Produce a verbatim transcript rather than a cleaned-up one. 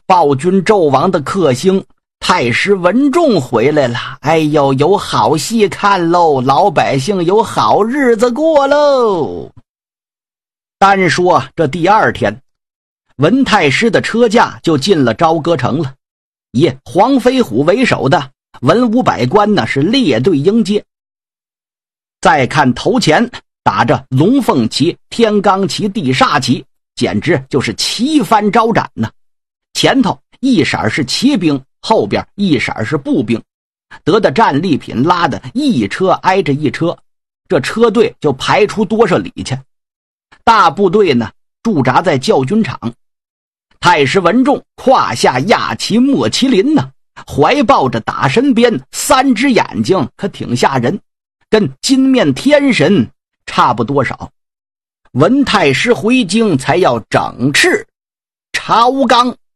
暴君纣王的克星太师文仲回来了，哎呦，有好戏看喽，老百姓有好日子过喽。单说这第二天，文太师的车驾就进了朝歌城了，以黄飞虎为首的文武百官呢是列队迎接。再看头前打着龙凤旗、天罡旗、地煞旗，简直就是旗帆招展呢。前头一色是骑兵，后边一色是步兵，得的战利品拉的一车挨着一车，这车队就排出多少里去。大部队呢驻扎在教军场，太师文仲胯下压骑莫麒麟呢，怀抱着打神鞭，三只眼睛可挺吓人，跟金面天神差不多少。文太师回京才要整饬朝纲。